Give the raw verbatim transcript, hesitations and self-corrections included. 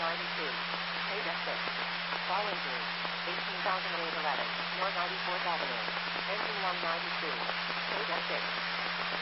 ninety-two. Page F six. Fall injury. eighteen thousand eight hundred eleven. North ninety-fourth Avenue. Engine one ninety-two. Page F six.